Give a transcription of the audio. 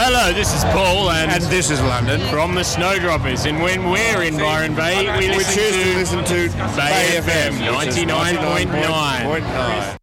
Hello, this is Paul and this is London from the Snowdroppers, and when we're in Byron Bay, we choose to listen to Bay FM 99.9.